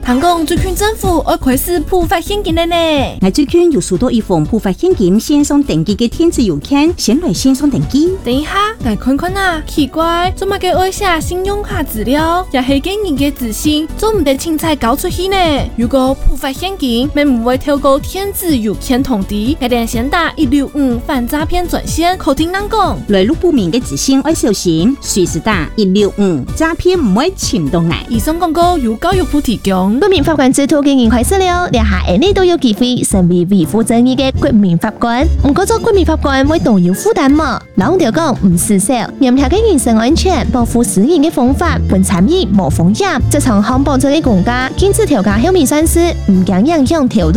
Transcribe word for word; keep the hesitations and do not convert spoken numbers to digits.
听讲最近政府要开始普发现金了呢。 我最近有收到一封普发现金线上登记的电子邮件，先来线上登记。 等一下，来看看啊，奇怪，做乜嘅爱写信用卡资料，也係嘅人嘅自信，做唔得凊彩交出去呢？如果普发现金，咪唔會透過電子郵件通知，一定先打一六五反詐騙專線，口聽人講。 來路不明嘅資訊要小心，隨時打一六五，詐騙唔會潛到嚟。 以上廣告由教育部提供。 國民法官制度經營開始了，連下下你都有機會成為維護正義嘅國民法官。唔過做國民法官會都有負擔嘛？老條講唔施手，嚴格嘅人身安全、保護私人嘅方法，本參與無風險。這場航班這個國家禁止調價後面算是唔驚影響條